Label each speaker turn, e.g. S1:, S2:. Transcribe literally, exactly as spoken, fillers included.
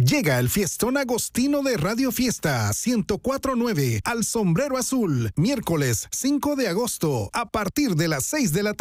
S1: Llega el fiestón agostino de Radio Fiesta ciento cuatro punto nueve al Sombrero Azul, miércoles cinco de agosto, a partir de las seis de la tarde.